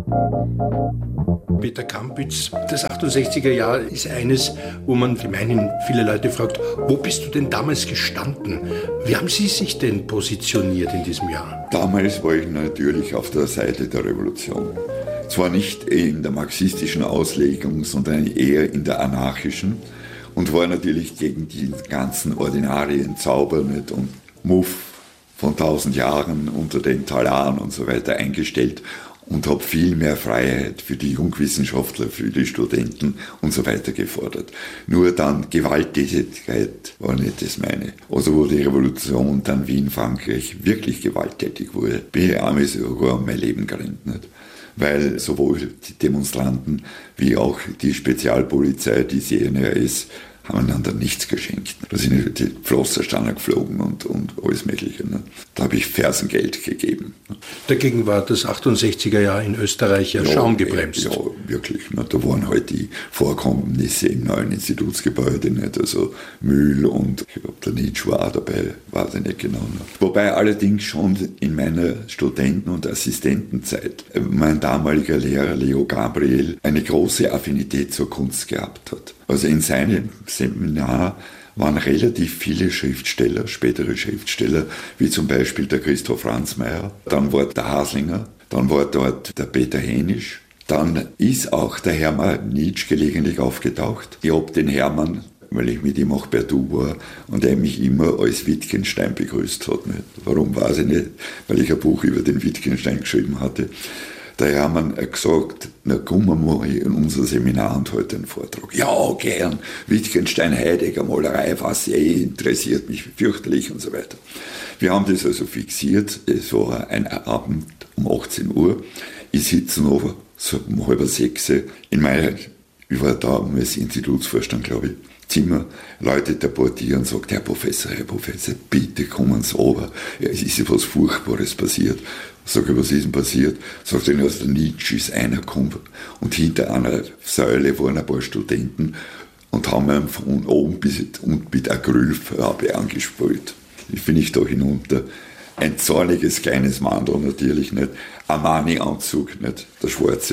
Peter Kampitz, das 68er Jahr ist eines, wo man gemeinhin viele Leute fragt, wo bist du denn damals gestanden? Wie haben Sie sich denn positioniert in diesem Jahr? Damals war ich natürlich auf der Seite der Revolution. Zwar nicht in der marxistischen Auslegung, sondern eher in der anarchischen und war natürlich gegen die ganzen Ordinarien, Zauber nicht und Muff von 1000 Jahren unter den Talaren und so weiter eingestellt und habe viel mehr Freiheit für die Jungwissenschaftler, für die Studenten und so weiter gefordert. Nur dann Gewalttätigkeit war nicht das meine. Also wo die Revolution dann wie in Frankreich wirklich gewalttätig wurde, bin ich einmal sogar um mein Leben gerannt. Nicht? Weil sowohl die Demonstranten wie auch die Spezialpolizei, die CNRS, haben einander nichts geschenkt. Da sind die Flosserstangen geflogen und alles Mögliche. Ne? Da habe ich Fersengeld gegeben. Dagegen war das 68er Jahr in Österreich ja schaumgebremst. Ja, wirklich. Ne? Da waren halt die Vorkommnisse im neuen Institutsgebäude, nicht? Also Mühl und ich glaube, der Nietzsche war auch dabei, weiß ich nicht genau. Ne? Wobei allerdings schon in meiner Studenten- und Assistentenzeit mein damaliger Lehrer Leo Gabriel eine große Affinität zur Kunst gehabt hat. Also in seinem Seminar waren relativ viele Schriftsteller, spätere Schriftsteller, wie zum Beispiel der Christoph Ransmayr, dann war der Haslinger, dann war dort der Peter Hänisch, dann ist auch der Hermann Nietzsche gelegentlich aufgetaucht. Ich habe den Hermann, weil ich mit ihm auch per Du war und er mich immer als Wittgenstein begrüßt hat. Nicht? Warum, weiß ich nicht, weil ich ein Buch über den Wittgenstein geschrieben hatte. Der Hermann hat gesagt, na komm mal in unser Seminar und heute einen Vortrag. Ja, gern. Wittgenstein, Heidegger, Malerei, was interessiert mich fürchterlich und so weiter. Wir haben das also fixiert. Es war ein Abend um 18 Uhr. Ich sitze noch so um 5:30 in meiner, ich war da als Institutsvorstand, glaube ich, Zimmer, läutet der Portier und sagt, Herr Professor, bitte kommen Sie runter. Ja, es ist etwas Furchtbares passiert. Sag ich, was ist denn passiert? Sagt er, aus der Nietzsche ist einer gekommen und hinter einer Säule waren ein paar Studenten und haben ihn von oben bis unten mit Acrylfarbe angesprüht. Ich bin nicht da hinunter. Ein zorniges kleines Mandel natürlich nicht. Armani-Anzug nicht. Der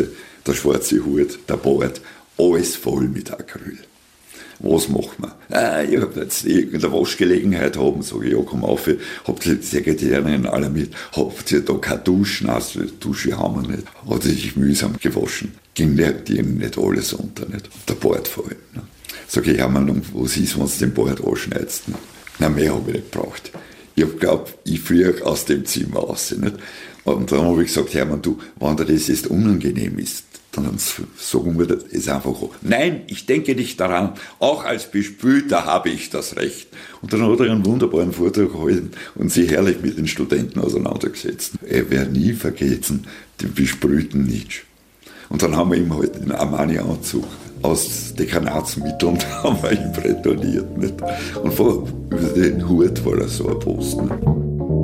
schwarze Hut, der Bart, alles voll mit Acryl. Was macht man? Ich habe jetzt irgendeine Waschgelegenheit haben, sage ich, ja, komm auf, habt ihr die Sekretärin alle mit, habt ihr da keine Duschen, also Dusche haben wir nicht, hat sie sich mühsam gewaschen, ging denen nicht alles unter, nicht? Der Bart vor allem. Ne? Sag ich, Hermann, was ist, wenn du den Bart anschneidest? Ne? Na, mehr habe ich nicht gebraucht. Ich habe geglaubt, ich fliege aus dem Zimmer raus. Nicht? Und dann habe ich gesagt, Hermann, du, wenn dir das jetzt unangenehm ist, dann sagen wir das einfach so. Nein, ich denke nicht daran. Auch als Bespülter habe ich das Recht. Und dann hat er einen wunderbaren Vortrag gehalten und sich herrlich mit den Studenten auseinandergesetzt. Er wird nie vergessen, den besprühten Nietzsche. Und dann haben wir ihm halt den Armani-Anzug aus Dekanatsmitteln haben wir ihn prätoniert. Nicht? Und über den Hut war er so ein Posten.